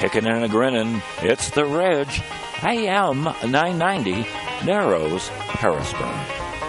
Kicking and a grinning, it's the Reg. AM 990, Narrows, Harrisburg.